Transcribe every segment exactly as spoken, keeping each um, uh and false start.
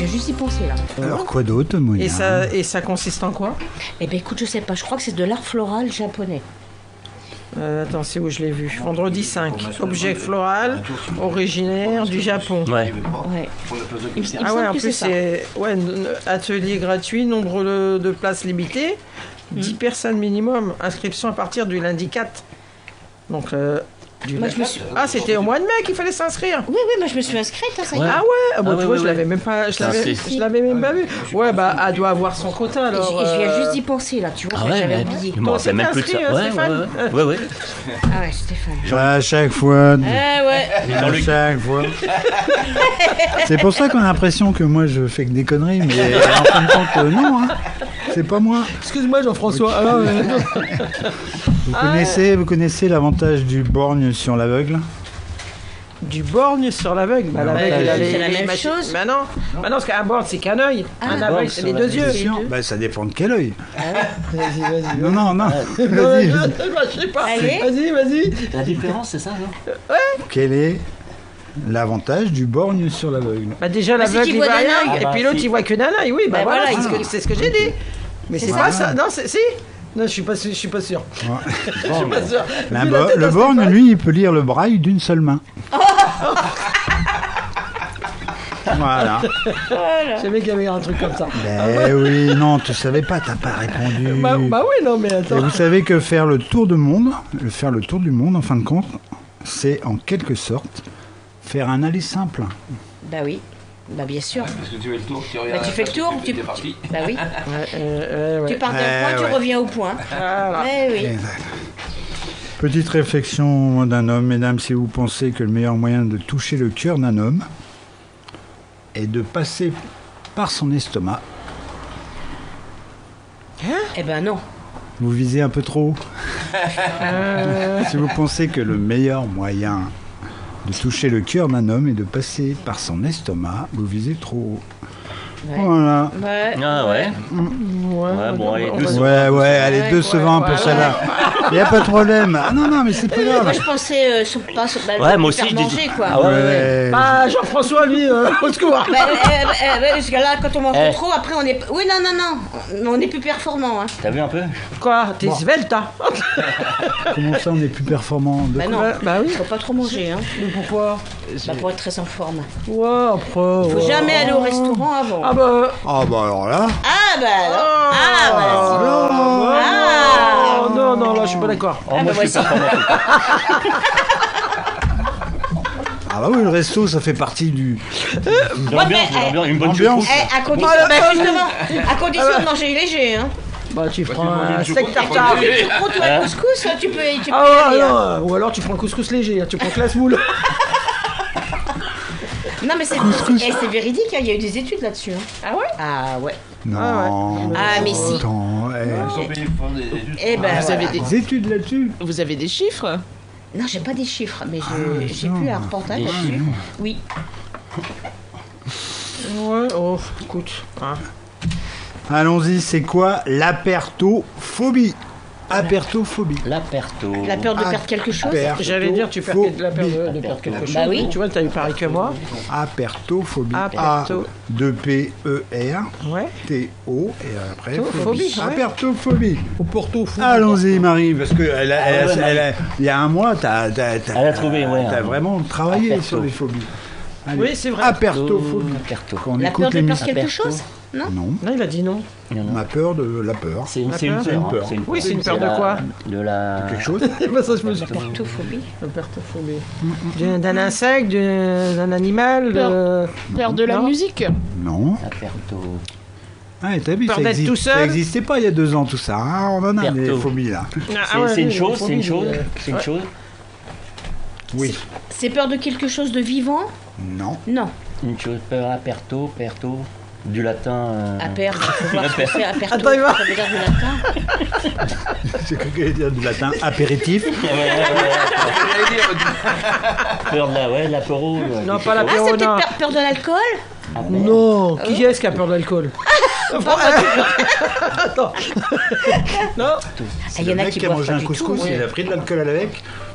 juste y penser là. Alors quoi d'autre, Monia? Et ça, et ça consiste en quoi? Eh ben écoute, je sais pas, je crois que c'est de l'art floral japonais. Euh, attends, c'est où je l'ai vu? Vendredi cinq. Objet floral originaire du Japon. Ouais. Ouais. Il, il me Ah semble ouais, en que plus c'est ça. c'est ouais, n- atelier gratuit, nombre de, de places limitées, dix personnes minimum, inscription à partir du lundi quatre. Donc euh, du Moi, lundi- je me suis- Ah, c'était au mois de mai qu'il fallait s'inscrire. Oui, oui, moi je me suis inscrite, hein, ça y est. Ouais. Ah ouais, ah bah, Ah tu ouais, vois, ouais, je l'avais ouais. même pas, je Ah, l'avais, si. je l'avais même pas vu. Ouais, bah elle doit avoir son quota alors. Je, je viens euh, juste d'y penser là, tu vois, Ah ouais, j'avais mais oublié. je me Toi rappelle aussi, même t'es plus de ça. inscrit, euh, Ouais, ouais, Stéphane ouais, ouais, ouais. Ah ouais, Stéphane. À chaque fois. Ah ouais. À chaque fois. C'est pour ça qu'on a l'impression que moi je fais que des conneries, mais en fin de compte, euh, non, hein. C'est pas moi. Excuse-moi Jean-François. Alors, euh, Vous connaissez, vous connaissez l'avantage du borgne sur l'aveugle? du borgne sur l'aveugle. Bah, l'aveugle, bah, il a c'est les- la les même machines- chose. Bah non, bah non, parce qu'un borgne c'est qu'un œil. Ah, un aveugle c'est les deux yeux. Les deux. Bah, ça dépend de quel œil. Vas-y, vas-y. Non, non, non. Ouais, Vas-y. je, je sais pas. Allez. Vas-y, vas-y. La différence, c'est ça, non? Quel est l'avantage du borgne sur l'aveugle? Bah déjà Bah, si l'aveugle tu il vois voit d'un rien, œil. et Ah puis bah, l'autre si. il voit que d'un œil. Oui, bah, Bah voilà, voilà, c'est ce que- c'est ce que j'ai dit. Mais C'est c'est ça. pas ça. Non, c'est si. Non, je suis pas, sûr- je suis pas sûr. Ouais. Je suis pas sûr. La Vu bo- la tête le de borgne, Stéphane. lui, il peut lire le braille d'une seule main. Voilà. J'avais qu'il y avait un truc comme ça. Ben oui, non, tu savais pas, t'as pas répondu. Bah, bah oui, non, mais Et attends. vous savez que faire le tour du monde, le faire le tour du monde, en fin de compte, c'est en quelque sorte faire un aller simple. Bah oui, bah bien sûr. Parce que tu fais le tour, tu Bah regardes. tu fais le tour, tu... es parti. Bah oui. Ouais, euh, ouais, Tu ouais. pars d'un Eh point, ouais. tu reviens au point. Voilà. Eh oui. Exact. Petite réflexion d'un homme, mesdames, si vous pensez que le meilleur moyen de toucher le cœur d'un homme est de passer par son estomac, Eh ben non. vous visez un peu trop. Euh, Si vous pensez que le meilleur moyen de toucher le cœur d'un homme est de passer par son estomac, vous visez trop haut. Ouais. Voilà. Ouais. Ah ouais. ouais, Ouais, bon, allez, on deux va- secondes. Ouais, ouais, allez, Ouais, décevant ouais, pour ouais, celle-là. Il n'y a pas de problème. Ah non, non, mais c'est pas Moi grave. je pensais euh, sur, pas sur, bah, Ouais, moi faire aussi, je dis- manger quoi. Ah ouais, ouais, ouais. Ouais. Bah, Jean-François, lui, euh, au secours. Bah, euh, euh, euh, parce que là, quand on mange Eh. trop, après on est. Oui, non, non, non. On est plus performant. Hein. T'as vu un peu? Quoi? T'es svelte, hein? Comment ça, on est plus performant de Bah quoi non. Bah, bah oui. Faut pas trop manger. Hein. Mais pourquoi? Bah, pour être très en forme. Ouais, après. Faut ouais. jamais aller au restaurant avant. Ah bah. Ah bah alors là. Ah bah non. Ah bah si. Oh, Ah. non, non, là, je suis pas d'accord. Oh, Ah, moi, bah, je suis moi performant. Ah bah oui, le resto, ça fait partie du... L'ambiance, mais, l'ambiance, une bonne ambiance. choucroute. Eh, à condition, bah, justement, à condition de manger léger. Hein. Bah, tu prends tu prends un une steak choucroute, tartare. tu Tu prends toi le couscous, hein, tu peux, tu peux Ah y ouais, aller, hein. non. Ou alors tu prends un couscous léger, hein, tu prends que la semoule. Non mais c'est eh, c'est véridique, hein, il y a eu des études là-dessus. Hein. Ah ouais? Ah ouais. Non. Ah, mais si. Attends, eh. Ils sont payés pour des études. Eh ben, Vous avez voilà. des, Des études là-dessus. vous avez des chiffres? Non, j'ai pas des chiffres, mais Ah, je- j'ai non. vu un reportage Des là-dessus. Oui. Ouais, oh, écoute. Hein. Allons-y, c'est quoi l'apertophobie? Apertophobie. L'aperto. La peur de perdre quelque chose. Apertophobie. J'allais dire, tu perds de la peur de, de perdre quelque chose. Bah oui. Tu vois, t'as eu pareil que moi. Apertophobie. Aperto. A deux P E R Ouais. T O et après Phobie, phobie. ouais. Apertophobie. Au Porto, fou. Allons-y Marie, parce que elle a- elle a- Ah ouais, elle a- il y a un mois, t'as, t'as, t'as- Elle a trouvé, ouais, t'as un- vraiment travaillé aperto. sur les phobies. Allez. Oui, c'est vrai. Apertophobie. Aperto. Quand on La écoute peur de les perdre quelque Aperto. chose. Non. Non, Non, il a dit non. Non, non. on a peur de la peur. C'est une, La c'est une peur. peur. C'est une hein, peur. c'est une Oui, c'est une peur de la- quoi? De la. Quelque chose. Bah, ça, je me suis Pertophobie. Apertophobie. D'un d'un insecte, d'un d'un animal. de- Peur de la Non. musique? Non. Aperto. Ah, t'as vu, Peur ça d'être existe- tout seul. ça n'existait pas il y a deux ans tout ça. hein. On en a des Perto. phobies là. Ah, C'est ah ouais, c'est une oui, chose, c'est une phobie, chose. euh, C'est une ouais. chose. Oui. C'est peur de quelque chose de vivant. Non. Non. Une chose. Peur aperto, perto. Du latin. euh, À perdre. Il faut voir ce que c'est aperto. Attends, il va. Ça veut dire du latin. J'ai cru qu'elle allait dire du latin apéritif. Ouais, ouais, ouais, ouais. Peur de la, ouais, de l'apéro. ouais, Non, quelque pas la Ah, chose. c'est peut-être non. peur, peur de l'alcool. Ah, merde. Non, qui est-ce qui a peur de l'alcool? Attends. Non. Ah, il y en Le a mec qui qui a boivent mangé pas un du tout. couscous, ouais. il a pris de l'alcool à l'avec.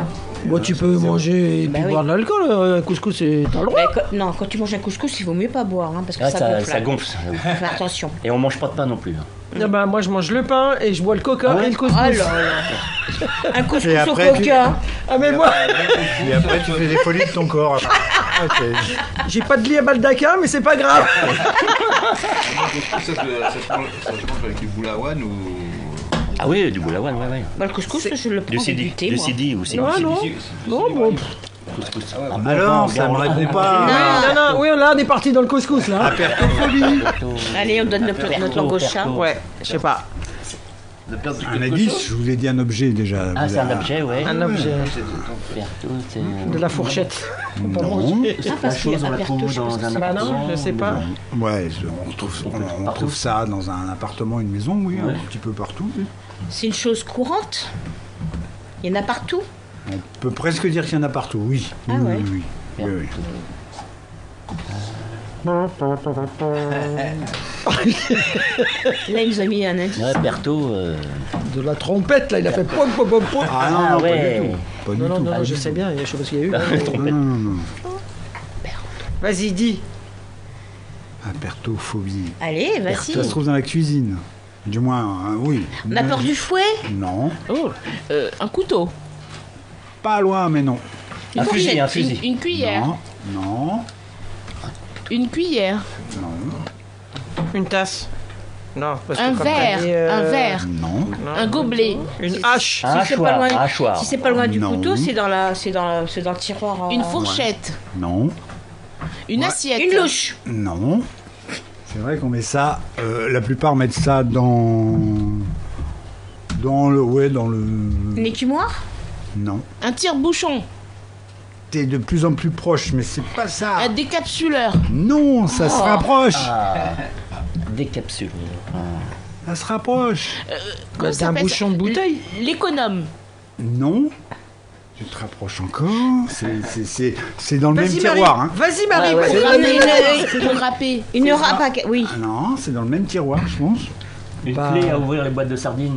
Bon, tu peux manger et Bah puis oui. boire de l'alcool. Un couscous, c'est- t'as le droit. Mais quand- non, quand tu manges un couscous, il vaut mieux pas boire, hein, parce que Ah, ça, ça, gonfle. ça gonfle. ça. Fais attention. Et on mange pas de pain non plus. hein. Ah bah, moi, je mange le pain et je bois le coca Ah ouais et le couscous. Oh là là. Un couscous Et au après, tu- coca. Ah, mais moi, Et après, tu fais des folies de ton corps. après. Ah, c'est- j'ai pas de lit à Baldaquin, mais c'est pas grave. Ça, se- ça, se mange, ça se mange avec du boulawan ou. Ah oui, du boulawan, ouais, ouais. Bah, le couscous, je le prends Du avec sidi, du thé, du moi. sidi aussi. Non, non. Si, si, si, Non, si, bon. si. Couscous. Ah ouais, Ah, bon. bon, Alors, bon, ça me bon, répond bon, pas. Non, non, oui, là, on est parti dans le couscous, là. Apertophobie. Allez, on donne notre, notre langue au chat. Ouais, je sais pas. De perdre Un quelque indice, chose. je vous ai dit un objet déjà. Ah, Vous c'est un avez- objet, ouais. Un objet. Berthaud, c'est. De la fourchette. Non. C'est Ah, la parce qu'il y a chose, on la Berthaud, trouve je pense dans que un c'est- Bah non, appartement. je sais pas. Ouais, je- on, trouve, on- on trouve ça dans un appartement, une maison, oui, Ouais. un petit peu partout. Oui. C'est une chose courante. Il y en a partout. On peut presque dire qu'il y en a partout, oui. Ah oui, ouais. oui, oui. Oui, oui. Là, il nous a mis un indice. Ouais, Berthaud. euh, De la trompette, là, il a fait pom pom pom pom. Ah non, Ah non, ouais. pas du tout. Pas du Non, non, tout. non, je sais bien, je sais pas ce qu'il y a eu. Non, non, non. Vas-y, dis. Apertophobie. Allez, vas-y. Ça se trouve dans la cuisine. Du moins, hein, oui. On a peur du fouet. Non. Oh, euh, un couteau. Pas loin, mais non. Un fusil, un Une, fusil. une cuillère. Non. Non. Une cuillère. Non. Une tasse. Non, parce que Un comme t'as verre. dit, euh, Un verre. Non. non. Un gobelet. Une hache. Un Si c'est pas hachoir, loin, un hachoir. si c'est pas loin du Non. couteau, c'est dans la, c'est dans, la- c'est dans le tiroir. euh, Une fourchette. Non. Une Ouais. assiette. Une louche. Non. C'est vrai qu'on met ça. euh, la plupart mettent ça dans. Dans le. Ouais, dans le. Une écumoire. Non. Un tire-bouchon. T'es de plus en plus proche, mais c'est pas ça. Un décapsuleur. Non, ça se rapproche. Ah, des capsules. Ça se rapproche. Comment Bah, ça c'est un s'appelle bouchon ça de bouteille. L- L'économe. Non. Tu te rapproches encore. C'est- c'est- C'est c'est dans le même Vas-y, Marie. tiroir. Hein. Vas-y, Marie. Ah ouais, vas-y, c'est vas-y. râpé, une, Pour râper. une râpe, oui. Ah non, c'est dans le même tiroir, je pense. Une Bah. clé à ouvrir les boîtes de sardines.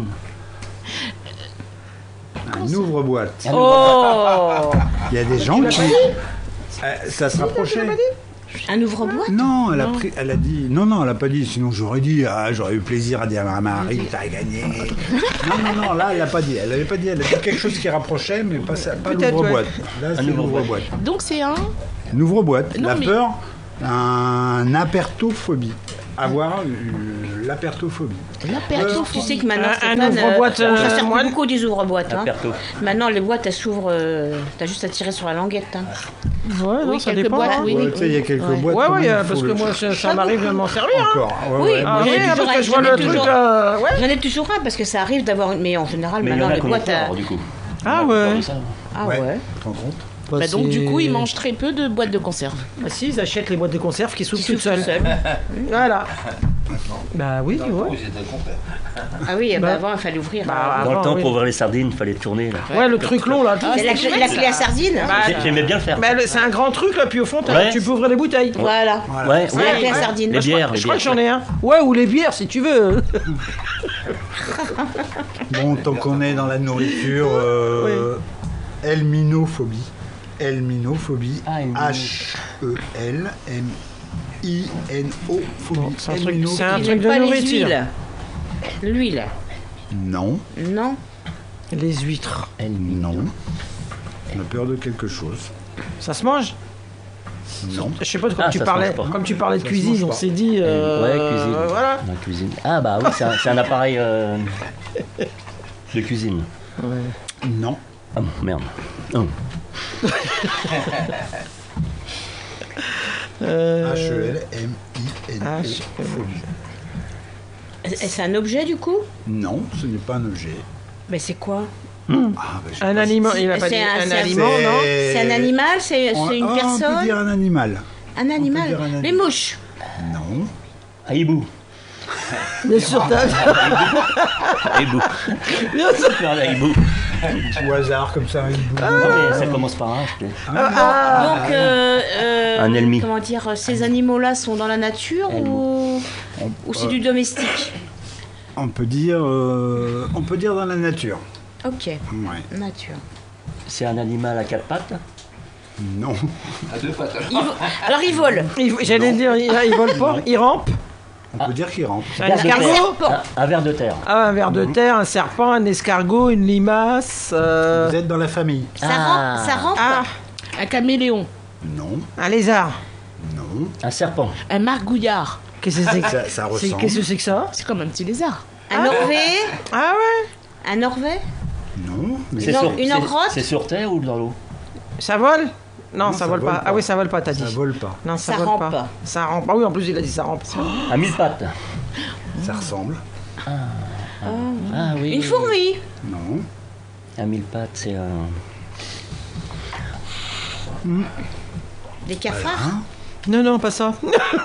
Un ouvre-boîte. Oh, Il y a des gens qui. Euh, ça se rapprochait. un ouvre-boîte. Non, elle a, pris, elle a dit. Non, non, elle a pas dit. Sinon, j'aurais dit. Ah, j'aurais eu plaisir à dire à Marie, t'as gagné. Non, non, non, là, elle a pas dit. Elle avait pas dit. Elle a dit quelque chose qui rapprochait, mais pas, ça- pas Peut-être, l'ouvre-boîte. Là, c'est ouvre-boîte. l'ouvre-boîte. Donc c'est un. Une ouvre-boîte. Non, La mais- peur, un apertophobie. Avoir euh, l'apertophobie. L'aperto. Tu sais que maintenant, Un- un Stéphane, ouvre-boîte, euh, euh, ça sert moine. beaucoup des ouvre-boîtes. Hein. Aperto. Maintenant, les boîtes, elles s'ouvrent. euh, T'as juste à tirer sur la languette. Hein. Ouais, non, Oui, ça quelques dépend. boîtes, hein. oui. Ouais, tu sais, il y a quelques Ouais. boîtes. Ouais, quand ouais, même, euh, faut parce que le- moi, ça, ça m'arrive de m'en servir. hein. Encore. Ouais, Oui, ouais, Ah moi, J'en ai oui, j'ai- parce toujours que un, je vois j'en ai le truc. toujours- euh, Ouais. J'en ai toujours un parce que ça arrive d'avoir. Mais en général, Mais il y maintenant, en a les qu'on a boîtes. peur, euh, du coup. Ah On a peur ouais. de ça. Ah Ouais. ouais. Tu te rends compte Bah, Bah, donc c'est- du coup, ils mangent très peu de boîtes de conserve. Ah si, ils achètent les boîtes de conserve qui s'ouvrent Qui toutes s'ouvrent seules. tout seul. Voilà. Bah oui, Oui, ouais. c'était le contraire. Ah oui, bah, Bah. avant, il fallait ouvrir. Bah, euh, Dans le Avant, temps, oui. pour ouvrir les sardines, il fallait tourner. Là. Ouais, le truc long là. tout. c'est la, la clé à sardine. hein. J'ai- J'aimais bien le faire. Bah, le- c'est un grand truc là, puis au fond, t'as- Ouais. tu peux ouvrir les bouteilles. Voilà. Ouais, C'est ouais. la clé à ouais. sardine. Les bières, les Je crois que bières. j'en ai un. Ouais, ou les bières si tu veux. Bon, tant qu'on est dans la nourriture, euh, helminophobie. Helminophobie. Ah, helmino. H E L M I N O phobie. Bon, c'est un truc- Helmino- c'est un Ils truc n'aiment de pas les nourriture. huiles. L'huile. Non, Non. Les huîtres. non. On a peur de quelque chose. Ça se mange? Non. Je sais pas, comme Ah, tu ça se parlais, mange pas. comme tu parlais de Ça se cuisine, mange on pas. s'est dit. euh, Ouais, cuisine. Voilà. La cuisine. Ah bah oui, c'est un, c'est un appareil euh, de cuisine. Non. Ah bon, merde. Oh. Euh, H E L M I N O H E L. phobie. Et C'est un objet du coup? Non, ce n'est pas un objet. Mais c'est quoi? Ah, bah, je sais Un pas si- aliment, il a pas C'est dit un- un c'est un- aliment, non? C'est un animal? C'est On- c'est une ah, On peut personne? dire un animal. Un animal? dire un animal. Les mouches. Non. Ah, hibou. Bien sûr, t'as. Hibou. Bien sûr. Merde, hibou. Au hasard, comme ça. il- Ah. Non, mais ça commence par un, je sais. Donc, euh, euh, Un ennemi. comment dire, ces animaux-là sont dans la nature ou, ou c'est du domestique? On peut dire, euh, on peut dire dans la nature. Ok, Ouais. nature. C'est un animal à quatre pattes. Non. À deux pattes. alors. Il vo- Alors il vole. Il- J'allais dire, il, il vole pas, il rampe. On peut dire qu'il rentre. Un Ver de escargot. terre. Un, un ver de terre. Ah, un ver de terre, un serpent, un escargot, une limace. euh, Vous êtes dans la famille. Ça Ah. rampe, ça rampe. Ah, Un caméléon. Non. un lézard. Non. Un serpent. Un margouillard. Qu'est-ce que c'est que Ça, ça c'est- ressemble. Qu'est-ce que c'est que ça? C'est comme un petit lézard. Un Norvég. Ah ouais? Un Norvég. Non. Mais C'est Une- sur, une c'est- engrotte c'est sur terre ou dans l'eau? Ça vole? Non, Non, ça, ça vole, vole pas. pas. Ah oui, ça vole pas, t'as dit. ça vole pas. Non, ça, Ça vole rampe pas. pas. Ça rampe. Ah oui, en plus, il a dit ça rampe. À mille pattes. Ça ressemble. Ah oui. Une fourmi. Non. À mille pattes, c'est un. Des cafards. Hein Non, non, pas ça.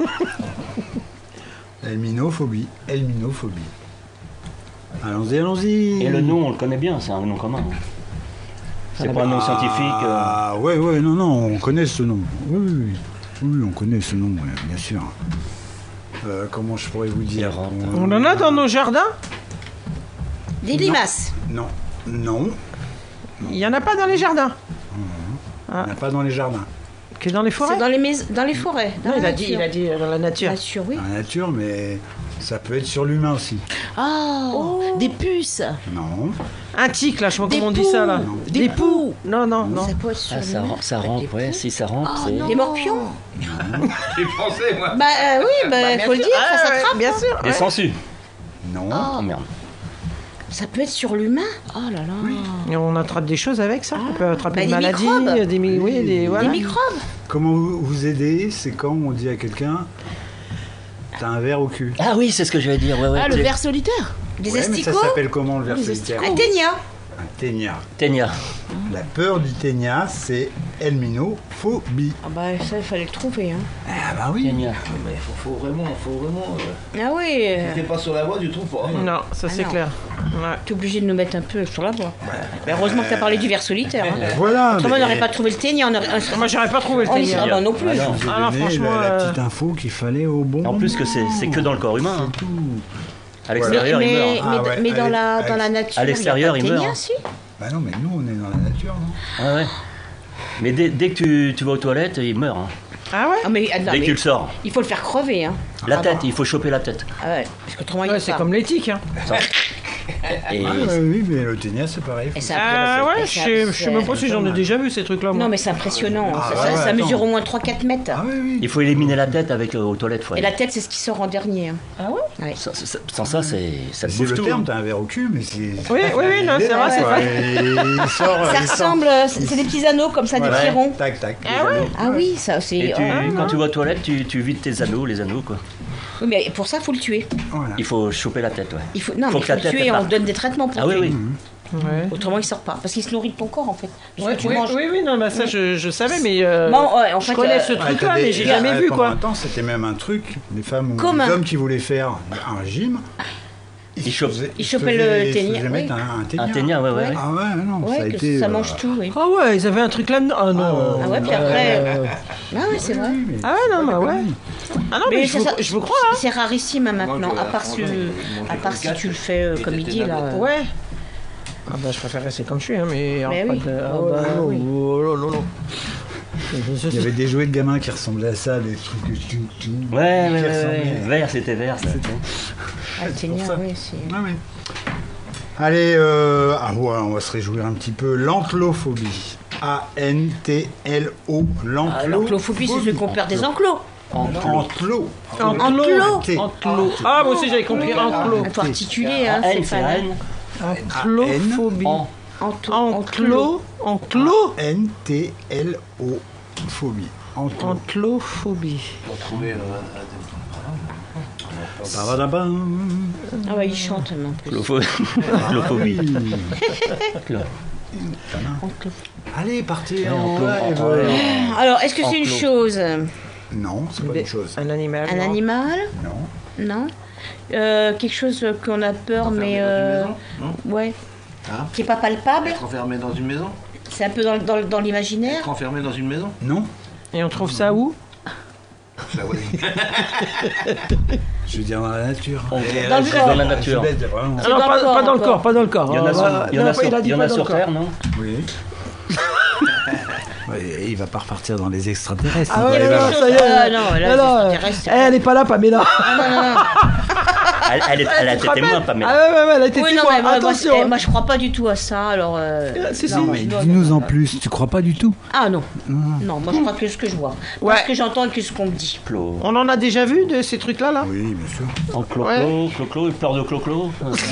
Helminophobie. Helminophobie. Allons-y, allons-y. Et le nom, on le connaît bien, c'est un nom commun. C'est pas un nom scientifique. euh. Ah, ouais, ouais, non, non, on connaît ce nom. Oui, oui, oui. Oui, on connaît ce nom, ouais, bien sûr. Euh, comment je pourrais vous dire rentre. On en a dans nos jardins? Des limaces. Non, non, Il y en a pas dans les jardins. il n'y en a pas dans les jardins. Que dans les forêts? C'est dans les, mais- dans les forêts. Dans Non, il la a dit, nature. il a dit euh, dans la nature. Nature, oui. Dans la nature, mais ça peut être sur l'humain aussi. Oh, des puces. Non, Un tic, là, je sais pas Des comment on dit ça, là. poux. Des, Des poux. Non, non, non. Ça peut être sur Ah, ça, le- ram- ça rampe, ouais. Si ça rampe, c'est. Des morpions. J'ai pensé, moi. Bah euh, oui, bah, faut le dire, Ah, ça ouais, s'attrape. bien sûr. Des ouais. sangsues. non, Oh merde. Ça peut être sur l'humain. Oh là là. Et on attrape des choses avec ça. On peut attraper Bah, des des maladies, microbes. des, mi- oui, des, voilà. Des microbes. Comment vous, vous aider, c'est quand on dit à quelqu'un t'as un verre au cul. Ah oui, c'est ce que j'allais dire. Ouais, ouais. Ah, le Té- ver solitaire. Des Ouais, mais ça asticots. s'appelle comment le verre Les solitaire Un ténia. Un ténia. Ténia. La peur du ténia, c'est helminophobie. Ah bah ça, il fallait le trouver. Hein. Ah bah oui. Ténia. Mais faut, faut vraiment, faut vraiment. Euh, Ah oui, euh, T'es pas sur la voie, tu trouves pas. hein. Non, ça c'est Ah non. clair. Ouais. t'es obligé de nous mettre un peu sur la voie. Mais heureusement que t'as parlé du ver solitaire. Hein. Voilà. Autrement, on mais- n'aurait pas trouvé le ténia. On aurait... Moi, j'aurais pas trouvé le on y ténia. serait bah, non plus. Ah non. Je vous ai Ah non, donné franchement, la, la euh, petite info qu'il fallait au bon En plus que c'est c'est que dans le corps humain. hein. À l'extérieur, mais, il meurt. mais, Ah mais- ouais, mais dans, allez, la, allez. dans la nature, À l'extérieur, il y il a pas de meurt. ténia, si. Bah non, mais nous, on est dans la nature, non Ouais, ouais. Mais dès, dès que tu, tu vas aux toilettes, il meurt. hein. Ah ouais? Ah, mais, ah, non, Dès mais que tu le sors. il faut le faire crever. Hein. La tête, il faut choper la tête. Ah ouais, parce qu'autrement, il Ouais, est c'est pas. comme l'éthique. Hein. Et Ah, ouais, oui, mais le ténia, c'est pareil. Et ça- Ah ouais, et je ça- sais, je sais même pas c'est- si j'en ai déjà vu ces trucs-là. moi. Non, mais c'est impressionnant. Ah, ça, ouais, ça- ça ouais, mesure attends. au moins trois quatre mètres. Ah oui, oui. il faut éliminer la tête avec euh, aux toilettes. Faut Et aller. la tête, c'est ce qui sort en dernier. hein. Ah ouais? Ouais. Sans, sans- sans ça, c'est ça te C'est bouffe le tout. terme, hein. t'as un verre au cul, mais c'est... Oui, oui, oui, non, c'est vrai, c'est Quoi, vrai. et il sort, Ça il sort- ressemble, euh, c'est c'est des petits anneaux comme ça, Voilà. des petits ronds. Tac, tac. Ah ouais? Ah oui, ça Et c'est. tu, oh, quand tu vas aux toilettes, tu, tu vides tes anneaux, les anneaux quoi. oui, mais pour ça, faut le tuer. Voilà. Il faut choper la tête, ouais. Il faut non, Faut mais que faut la le tête, tuer. elle On parte. donne des traitements pour Ah oui, tuer. oui. Ouais. Autrement, il sort pas, parce qu'il se nourrit de ton corps en fait. De ce Ouais, que tu oui, manges. oui, oui, non, mais ça je, je savais, mais euh, Bon, ouais, en je fait, connais euh, ce Ouais, truc-là, t'as des- mais j'ai et, jamais euh, vu pendant quoi. un temps, c'était même un truc. Les femmes ou Comment les hommes qui voulaient faire un régime, Ils chopent- faisaient- ils se chopaient faisaient- le se ténia, faisaient oui. mettre un, un ténia. Un ténia, ouais, ouais. ouais. Ah ouais, non, ça a Ouais, que été... ça euh, mange tout, oui. Ah ouais, ils avaient un truc là-dedans. Ah non. Ah ouais, puis après. Euh, Ah ouais, c'est vrai. oui, mais- Ah ouais, non, bah ouais. Ah non, mais, Mais je, c'est vous, ça- je vous crois, hein. C'est rarissime hein, maintenant, Moi, je- à part, si, moi, je- je à part mangeais si quatre, tu le fais euh, et comme il j'étais dit là. navet. euh. Ouais. Ah bah je préfère rester comme je suis, hein, mais... alors, Mais pas oui. de- ah Ah bah, bah non, oui. oh, non, non, non. Il y avait des jouets de gamins qui ressemblaient à ça, des trucs... que tu- tu- Ouais, ouais, qui ouais, ressemblaient. ouais. Vert, c'était vert, ça. Ah, le ténia, ça. oui, c'est. Ah oui. Allez, euh, ah ouais, on va se réjouir un petit peu. L'enclophobie. A N T L O. Ah, L'enclophobie, c'est celui qu'on perd des enclos. Enclos. Enclos. T. Enclos. Ah, moi aussi j'avais compris enclos. Il faut articuler, hein, N, c'est c'est pas. N. Enclophobie. En. Enclos. Enclos. Enclos. N T L O. Phobie. Enclos. Enclophobie. Pour trouver. euh, Babadabam. Ah ouais, il chante même en plus. Clopho- Ah Clophobie. oui. Clo- Enclos. Allez, partez Ouais, en enclos, live. ouais. Alors, est-ce que c'est une Enclos. chose? Non, c'est pas une chose. Un animal. Un non. animal? Non. Non. Euh, quelque chose qu'on a peur, Enfermé mais. dans une euh, maison, non Ouais. Hein Qui est pas palpable. Être enfermé dans une maison C'est un peu dans, dans, dans l'imaginaire. Être enfermé dans une maison Non. Et on trouve ça où? Ça, ouais. Je veux dire dans la nature. On- Et, Dans euh, le je- corps. Dans la nature. je vais- vraiment. C'est Alors, dans pas, le corps pas dans le encore. corps, pas dans le corps. Il y en a On sur, va- il y en non, a pas- sur, il a dit il y en pas a dans sur le corps. Terre, non? Oui. Et il va pas repartir dans les extraterrestres. Ah il ouais, va- non, il va- ça y est. Ah, non, là, Non, non, les extraterrestres, c'est eh, elle est pas là, Pamela. Non, non, non. Elle, elle, est- elle a Tu été te témoin, rappelles Pamela. Ah ouais, ouais, ouais, elle a été Oui, non, témoin. mais moi, moi, Attention. eh, hein. moi, je crois pas du tout à ça, alors... euh, Si, si. non, Non, mais non, dis-nous non, en non. plus, tu crois pas du tout? Ah non, non, moi je crois que ce que je vois. Ouais. Pas ce que j'entends et que ce qu'on me dit. Clo. On en a déjà vu de ces trucs-là, là Oui, bien sûr. En clo-clo, Ouais. clo-clo, il peur de clo-clo.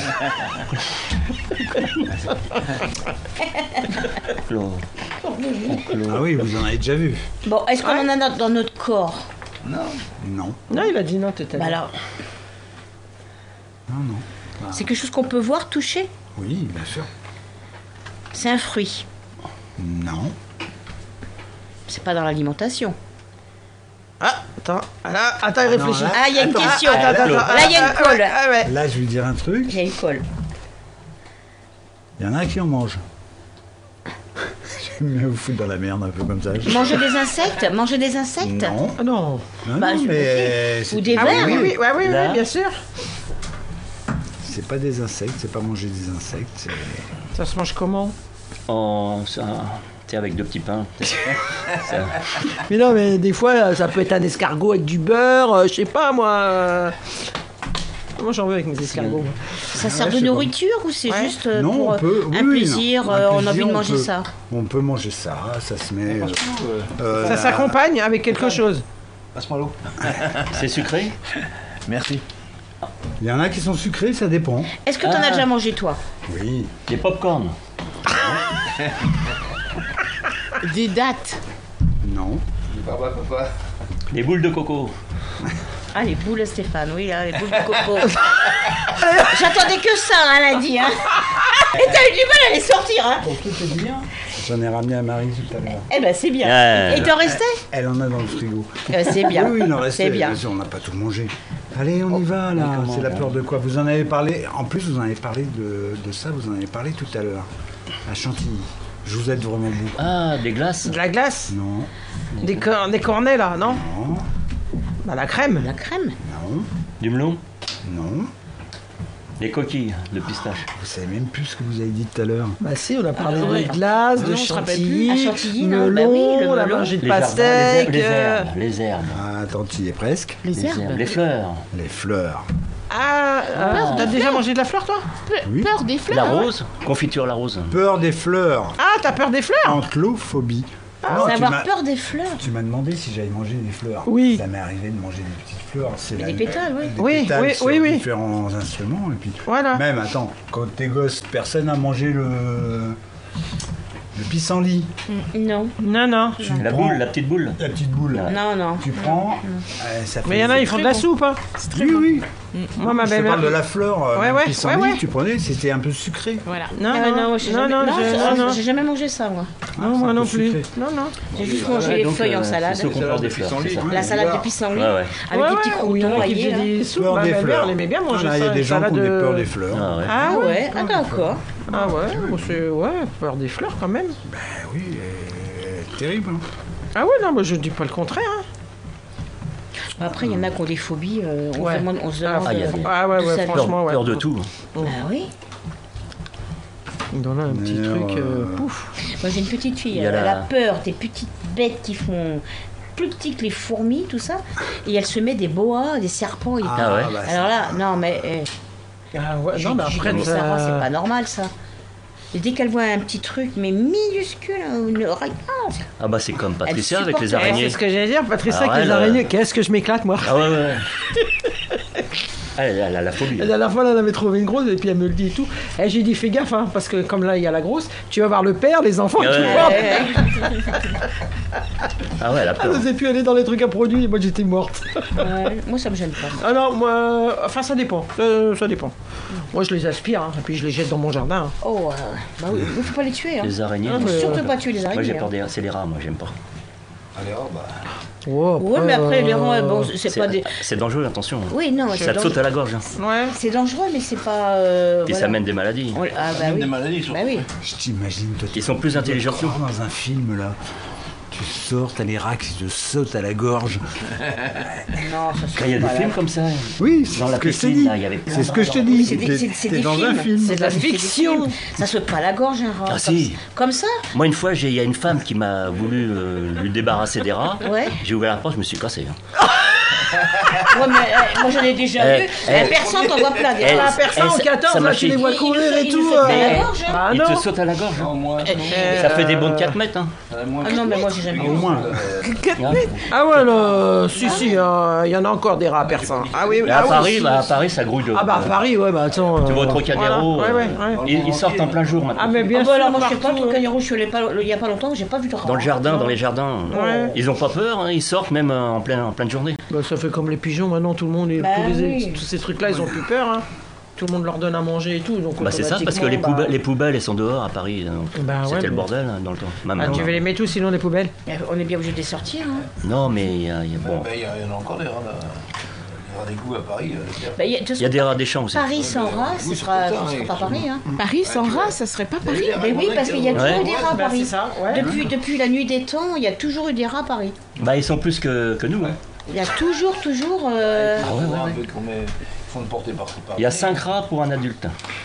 Clo. Ah oui, vous en avez déjà vu. Bon, est-ce qu'on en a dans notre corps? Non. Non, il a dit non, tout à Bah l'heure. alors, Non, non. c'est quelque chose qu'on peut voir, toucher? Oui, bien sûr. C'est un fruit. Non. C'est pas dans l'alimentation. Ah, attends, là, attends, il réfléchit. là- Ah, il y a une Attends, question. attends, attends, Là, il y a une ah, colle. ouais, ah ouais. Là, je vais lui dire un truc. Il y a une colle. Il y en a qui en mangent. J'aime bien vous foutre dans la merde un peu comme ça. Manger des insectes? Manger des insectes? Non. Ah non. Non, Bah, non, je- mais c'est- Ou des Ah oui, vers? oui, oui, ouais, oui, oui, Là. bien sûr. c'est pas des insectes, c'est pas manger des insectes. c'est- Ça se mange comment En. ça- Tu sais, avec deux petits pains. Ça- Mais non, mais des fois, ça peut être un escargot avec du beurre, euh, je sais pas, moi. euh. Moi, j'en veux avec mes escargots. moi. Ça sert Ouais, de je sais pas. nourriture ou c'est Ouais. juste euh, Non, pour on euh, peut. oui, un oui, plaisir, non. Un euh, on a plaisir, envie de on manger peut- ça? On peut manger ça, ça se met. euh, euh, Ça la- s'accompagne avec quelque chose. Passe-moi l'eau. C'est sucré. Merci. Il y en a qui sont sucrés, ça dépend. Est-ce que t'en as Ah. déjà mangé toi? Oui. Des pop-corn. Des dates. Non. Papa, papa. Des boules de coco. Ah, les boules, Stéphane, oui, là, les boules de coco. J'attendais que ça, hein, elle a dit. Hein. Et t'as eu du mal à les sortir, hein. Pour tout est bien. J'en ai ramené à Marie tout à l'heure. Eh ben, c'est bien. Ouais. Et t'en restais? Elle en a dans le frigo. Eh ben, c'est bien. Oui, oui, il en restait. C'est bien. Bien sûr, on n'a pas tout mangé. Allez, on y va là. comment, C'est la là peur de quoi? Vous en avez parlé. En plus, vous en avez parlé de, de ça. Vous en avez parlé tout à l'heure. À Chantilly. Je vous aide vraiment beaucoup. Ah, des glaces. De la glace. Non, Des, cor- des cornets, là, non non, Bah, la crème. La crème? non, Du melon. non. Des coquilles de pistache. Vous savez même plus ce que vous avez dit tout à l'heure. Bah si, on a parlé Ah, ouais. de glace, Ah de non, on se rappelle chantilly, plus. Ah, chantilly, non, melon, bah oui, le on a melon. mangé de Les jardins, pastèque. les, euh, herbes, les herbes. Ah, attends, tu y es presque. Les Les herbes. herbes. Les fleurs. Les fleurs. Ah, euh, t'as déjà mangé de la fleur, toi Pe- Oui. Peur des fleurs. La hein. rose. Confiture la rose. Peur des fleurs. Ah, t'as peur des fleurs Anclophobie. Ah, Non, C'est tu avoir m'as- peur des fleurs. Tu m'as demandé si j'avais mangé des fleurs. Oui. Ça m'est arrivé de manger des petites fleurs. C'est Des la- pétales, oui. Des Oui, pétales oui, sur oui, oui. différents instruments. Et puis, Voilà. même, attends, quand t'es gosse, personne n'a mangé le, le pissenlit. Non, Non, non. Tu La prends boule, la petite boule. la petite boule. non, non. Tu prends. euh, ça fait Mais il y en a, des- ils font de la soupe, hein. Oui, oui. Moi, ma Je te belle-mère. parle de la fleur. euh, Ouais, même ouais, pissenlit, ouais, ouais. tu prenais, c'était un peu sucré. Voilà. Non, Ah, non, non, j'ai non, jamais, non, non, je- j'ai- non, non. j'ai jamais mangé ça, moi. Non, c'est moi un non peu plus. sucré. Non, non. J'ai juste Ouais, mangé les donc, feuilles en euh, salade. C'est ce qu'on parle des fleurs. Pissenlit. c'est ça. La salade Ouais, de pissenlit, ouais, ouais. avec Ouais, des petits ouais, croutons oui, il y en a qui noyés. faisaient là. des soupes. Peur Ma des belle-mère, fleurs. elle aimait bien manger Ah, là, il y a ça. des une gens qui salade ont des de- peurs des fleurs. Ah ouais. Ah Ah ouais. ouais, ah d'accord. Ah ouais, bon, c'est ouais, peur des fleurs quand même. Ben oui, euh, terrible. hein. Ah ouais, non, mais je dis pas le contraire. Hein. Après, il y en a qui ont des phobies. euh, on Ouais. se demande. On se Ah, demande il y a euh, des- Ah ouais, d'où ouais, ça vient. franchement, Peur, ouais. peur de tout. Ah oui. Il en a un petit D'ailleurs, truc, euh, euh, pouf. Moi, j'ai une petite fille. Il y a Elle, elle la- a peur des petites bêtes qui font plus petits que les fourmis, tout ça. Et elle se met des boas, des serpents. Et... Ah ouais. bah, Alors là, non, mais. euh, Ah ouais, j'ai- non, mais j'ai après, dit, mais ça va, ça- c'est pas normal ça. Et dès qu'elle voit un petit truc, mais minuscule, hein, une oreille. Ah, c'est- Ah bah c'est comme Patricia avec les supporte- Ouais, araignées. c'est ce que j'allais dire, Patricia, Alors avec les elle, euh, araignées. Qu'est-ce que je m'éclate, moi. Ah ouais, ouais. Elle, elle a la phobie. La dernière fois, là, elle avait trouvé une grosse, et puis elle me le dit et tout. Et j'ai dit, fais gaffe, hein, parce que comme là, il y a la grosse, tu vas voir le père, les enfants, Ouais, tu ouais. vois. Ouais, Ah ouais, elle a Elle peur. n'osait plus aller dans les trucs à produits, et moi j'étais morte. ouais. Moi, ça me gêne pas. Ah non, moi, enfin ça dépend, Euh, ça dépend. Moi je les aspire, hein, et puis je les jette dans mon jardin. hein. Oh, euh, bah oui, il faut pas les tuer. Hein. Les araignées. Ah, Faut mais, surtout euh, pas tuer les araignées. Moi j'ai hein. peur des. C'est les rats, moi j'aime pas. Allez, oh, bah. Oh, Ouais, mais après, les rats, euh, bon, c'est pas des. C'est dangereux, attention. Oui, non, Ça c'est te saute dangereux. à la gorge. hein. Ouais. C'est dangereux, mais c'est pas. euh, Et ça voilà. mène des maladies. On- Ah, bah Même oui. des maladies, surtout. Bah oui. Je t'imagine, toi, tu Ils sont plus intelligents que nous. crois dans un film là. Tu tu sors, t'as les rats qui te sautent à la gorge. Non, ça Quand il y a des films comme ça. Oui, c'est Dans ce la que je t'ai piscine, dit. là, il y avait plein C'est ce que je te Oui, dis. c'est des, T'es- c'est, c'est t'es des dans films. un film. C'est de la C'est des fiction. films. Ça saute pas à la gorge, un rat. Ah, comme, si. comme ça. Moi, une fois, j'ai- il y a une femme qui m'a voulu euh, lui débarrasser des rats. Ouais. J'ai ouvert la porte, je me suis cassé. hein. Ouais, mais, euh, moi j'en ai déjà Eh, vu. eh, La personne t'en voit plein. des eh, rats. La personne en ça- quatorze, ça là, m'a tu les fait- vois Il- il courir nous fait- et il tout. nous fait mal à euh. la gorge, hein. Ah Il non. te saute à la gorge. hein. Non, moins. Eh, Ça fait des bons euh, quatre mètres. Hein. euh, moins Ah non, mais moi j'ai jamais Au vu. moins. Hein. Ah ouais, là, si, si, hein, il y en a encore des rats perçants. Ah oui, oui. Mais à ah oui, Paris, si. bah, à Paris, ça grouille de. Ah bah à Paris, ouais, bah attends. Tu vas au euh, Trocadéro, voilà. Ouais, euh, ouais, ouais. Ils, ils sortent en plein jour maintenant. Ah mais bien Ah bah sûr, alors moi je sais pas, partout, le ouais. Cagnero, je suis allé pas- il y a pas longtemps, j'ai pas vu de rat. Dans le jardin, dans les jardins. Ouais. Ils ont pas peur, hein, ils sortent même euh, en, plein, en pleine journée. Bah, ça fait comme les pigeons maintenant, tout le monde, Bah tous, les- oui. tous ces trucs-là, ils ont plus peur. Hein. Tout le monde leur donne à manger et tout. Donc Bah, c'est ça, parce que les, automatiquement, poubelles, bah, les poubelles, elles sont dehors à Paris. donc Bah, C'était ouais, le mais- bordel hein, dans le temps. Même Ah, tu maintenant. veux les mettre où sinon les poubelles? On est bien obligé de les sortir. Hein. Non, mais il y a, il y a- bon. Ben, il y, a- il y en a encore des rats, là. Des rats d'égout à Paris. euh, c'est- Bah, il y a, de toute Il y a façon, des rats des champs aussi. Paris sans Ouais, mais- rats, oui, ce c'est sera, pour ça, ce sera oui. pas Paris. Hein. Paris sans rat, ça serait pas Paris. Mais oui, parce qu'il y a Ouais. toujours eu des rats à Bah, Paris. c'est ça, ouais. Depuis, depuis la nuit des temps, il y a toujours eu des rats à Paris. Bah, ils sont plus que, que nous. Hein. Il y a toujours, toujours. euh, Ah ouais, ouais, Un ouais. peu qu'on met- ils font de porter partout. Il y a cinq rats pour un adulte.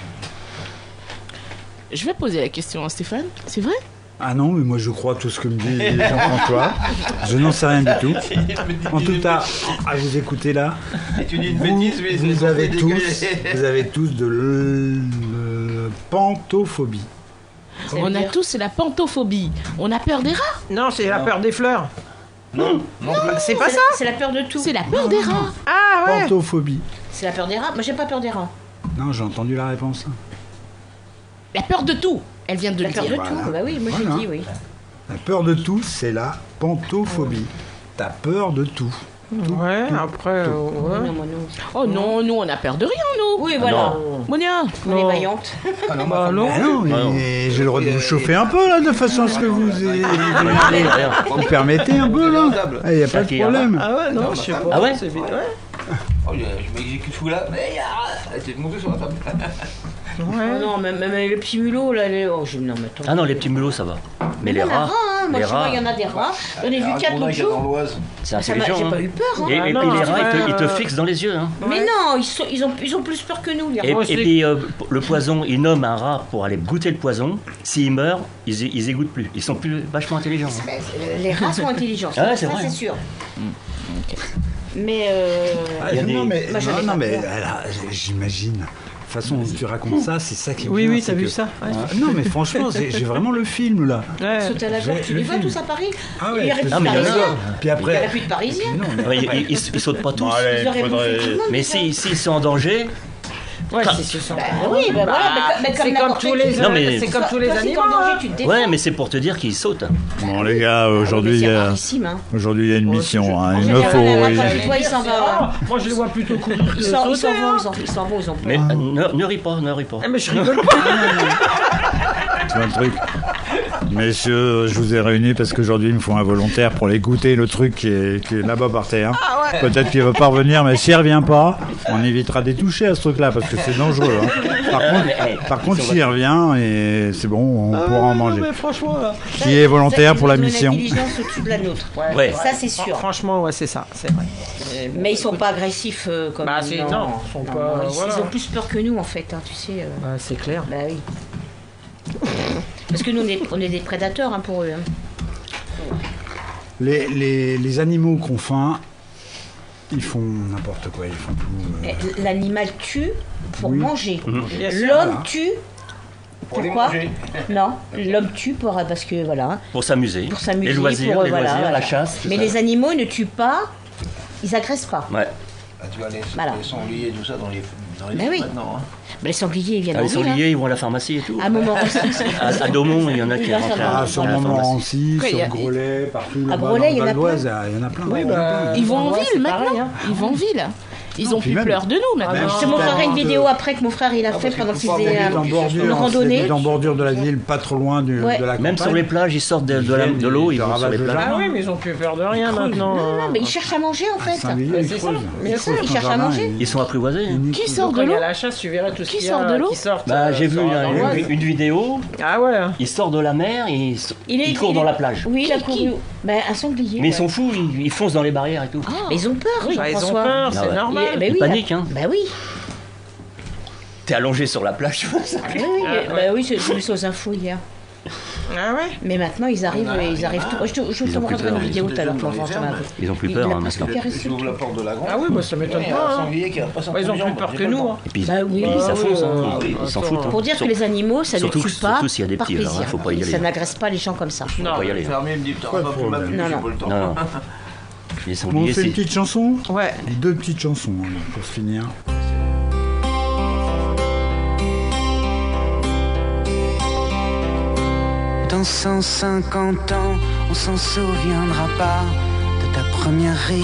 Je vais poser la question à Stéphane. C'est vrai? Ah non, mais moi je crois tout ce que me dit Jean-François. Je n'en sais rien du tout. En tout cas, à vous écouter là, Et tu dis une vous, bêtise, mais vous ils ont avez fait tous, dégueuler. vous avez tous de l- le- pantophobie. ça On veut a dire- tous la pantophobie. On a peur des rats. Non, c'est la peur des fleurs. Non, non, C'est pas C'est ça? la- C'est la peur de tout. C'est la peur des rats. Ah ouais. Pantophobie. C'est la peur des rats. Moi j'ai pas peur des rats. Non, j'ai entendu la réponse. La peur de tout. Elle vient de La le peur de dire. Voilà. tout. Bah oui, moi Voilà. j'ai dit oui. La peur de tout, c'est la pantophobie. T'as peur de tout. Ouais, après. euh, ouais. Non, moi non. Oh non, nous on a peur de rien, nous. Oui, voilà. non. Monia. On est Non. vaillante. Ah non, Bah ma non. Ah non, non. mais j'ai le droit de vous chauffer un peu là, de façon à ce que vous ayez- Rien, rien. vous permettez un peu là. Il n'y a pas de Qui, hein. problème. Ah ouais, non, Non, je sais ma pas. femme. Ah ouais C'est vite, ouais. Oh, il y a- je m'exécute fou là. Mais il y a. Elle était montée sur la table. Oh non, même, même les petits mulots là. Les... Oh, je... Non, mais attends. Ah non, les petits mulots, ça va. Mais les Il y en a rats, rats, hein. Moi les je sais pas, rats, il y en a des rats. J'en ai vu Un quatre gros nain l'autre qui est dans jour. l'Oise. c'est Ça m'a- intelligent. J'ai hein. pas eu peur. Hein. Et, Ah et non, puis les c'est rats, ils te, pas- ils te fixent dans les yeux. Hein. Mais non, ils, sont, ils, ont, ils ont plus peur que nous, les rats. Et, Moi et aussi. puis euh, le poison, ils nomment un rat pour aller goûter le poison. S'il meurt, ils, y- ils y goûtent plus. Ils sont plus vachement intelligents. hein. Ben, euh, les rats sont intelligents, Ah ouais, ça c'est vrai. c'est sûr. Mais euh, Ah, Il y a non, des- mais, Moi, j'en ai non, pas non, mais peur. alors, j'imagine. De toute façon, tu racontes ça, c'est ça qui est Oui, bien, oui, c'est t'as vu que- ça? Ouais. Ah, non, mais franchement, j'ai j'ai vraiment le film là. Ouais. sauter à la j'ai- gorge, tu le les vois film. tous à Paris. Ah Il y aurait plus Non, de mais il y en a. Parisiens. Puis Il n'y aurait après. plus de Parisiens. Non, mais Ouais, ils, après- ils- ils- ils sautent pas tous. Bon, allez, Ils auraient bouffé faudrait- tout le monde. Mais s'ils si, s'ils sont en danger, Ouais, Quand- c'est c'est ça. Bah oui, bah voilà, mais comme- mais C'est comme n'importe tous qui. les Non, mais- c'est comme tous les Toi, si t'es animaux. en danger, hein. tu te défends. ouais, mais c'est pour te dire qu'ils sautent. Bon, les gars, aujourd'hui, Mais il y c'est a, rarissime, hein. aujourd'hui, il y a une mission. hein. En Il me général, faut. la- la- il- la- Toi, il s'en va. Ah, moi, je les vois plutôt courir que Ils s'en ils s'en sauter. vont, hein. ils s'en- ils s'en vont, ils ont peur. Mais euh, ne, ne ris pas, ne ris pas. Ah, mais je rigole pas. C'est un truc. Messieurs, je vous ai réunis parce qu'aujourd'hui, il me faut un volontaire pour aller goûter le truc qui est, qui est là-bas par terre. Peut-être qu'il ne va pas revenir, mais s'il ne revient pas, on évitera de les toucher à ce truc-là parce que c'est dangereux. hein. Par Euh, contre, mais, hey, par contre si on s'il revient, et c'est bon, on Ah, pourra en ouais, manger. non, mais franchement, là. Qui est volontaire pour la Ils ont mission. une intelligence au-dessus de la nôtre. Ouais. Ça, c'est sûr. Franchement, ouais, c'est ça, c'est vrai. Mais ils sont pas agressifs euh, comme Bah, c'est- non, ils sont pas- ils, voilà. ils ont plus peur que nous en fait, hein, tu sais. euh. Bah, c'est clair. Bah oui. Parce que nous, on est, on est des prédateurs hein, pour eux. hein. Les, les, les animaux qu'on faim, ils font n'importe quoi, ils font tout. euh, Eh, L'animal tue pour Oui. manger. Bien sûr. L'homme Voilà. tue. Pour les Pourquoi manger. Non, l'homme tue pour, parce que voilà, Pour s'amuser. pour s'amuser. Les loisirs, pour, euh, les voilà, loisirs, voilà. la chasse. tout Mais ça. les animaux ne tuent pas, ils agressent pas. Ouais. Ah, tu vois, les, Voilà. les sangliers et tout ça dans les, dans les Ben films oui. maintenant. Hein. Mais les sangliers, ils viennent Ah, en les ville. hein. sangliers, ils vont à la pharmacie et tout. À Montmorency. À, à Daumont, il y en a qui Oui, là, ça rentrent va. à, Ah, sur à la pharmacie. Montmorency, Après, il y sur a- Grolet, partout. À là-bas, Grolet, dans il y en le a Val d'Oise, il y en a plein. Oui, il y en a bah, plein. Ils vont en Ouais, ville c'est maintenant. pareil, hein. Ils vont en ville. Ils Non, ont puis plus même- peur de nous Même maintenant. si Je te montrerai une de- vidéo après que mon frère il a fait pendant qu'il faisait euh, en bordure, une randonnée. en bordure de la ville, pas trop loin du, Ouais. de la Même campagne. sur les plages, ils sortent de, de, la- de l'eau, ils Ils vont sur les ravagent le plages. Ah oui, mais ils ont plus peur de rien maintenant. Non, non, mais ils cherchent à manger en fait. Saint-Villiers, ils c'est ça. creusent. Mais Ils ça, creusent ils dans cherchent le à jardin, manger. ils- Ils sont apprivoisés. ils hein. niquent Qui tout. sort Quand de il y l'eau a la chasse, tu verras tout ce Qui qu'il y sort a de l'eau qui sortent. Bah, euh, j'ai vu dans- hein, dans une, l'Oise. une vidéo, Ah ouais. il sort de la mer et il, s- Il est- il court il dans est- la plage. Oui, il a Qui- couru. Ben, un sanglier. Mais ils ouais. sont fous, ils, ils foncent dans les barrières et tout. Mais ils ont peur, Bah, ils ont Jean-François. peur, Ah c'est ouais. normal. Il- ben Ils oui, paniquent, là- hein. Ben oui. T'es allongé sur la plage, tu vois ça. Oui, oui, Ah, ben ouais. oui, c'est j'ai vu ça aux infos hier. Ah ouais. Mais maintenant, ils arrivent, ils arrivent tout. Je te, je Ils te ont plus montrerai peur, une ils vidéo sont tout à l'heure, des pour hommes voir dans ça les va. fermes. Ils ont plus Il peur a hein, presque maintenant. caressé Tu le ouvres la truc. porte de la grange. Ah oui, moi ça m'étonne Ouais, pas. un hein. sanglier qui va pas Bah, ils ont plus peur que nous. hein. Et puis, Bah oui. et puis Ah ça oui, fonce, hein. euh, ils ils s'en attends. foutent. hein. Pour dire que Surtout- les animaux, ça ne surtout tue que- pas surtout s'il y a des par petits, alors, plaisir. faut pas y aller. Ça n'agresse pas les gens comme ça. faut pas y aller. hein. Fermé, il me dit, putain, Pas on de va plus problème. m'appeler, Non, j'ai non. pas le temps. Non, non. Les Bon, on sangliers, fait une c'est... petite chanson. Ouais. Deux petites chansons alors, pour se finir. Dans cent cinquante ans, on s'en souviendra pas de ta première rire.